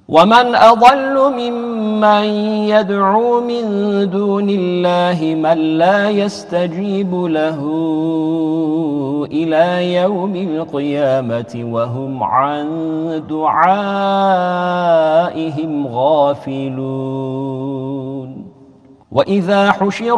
ومن أضل ممن يدعو من دون الله من لا يستجيب له إلى يوم القيامة وهم عن دعائهم غافلون. وإذا حشر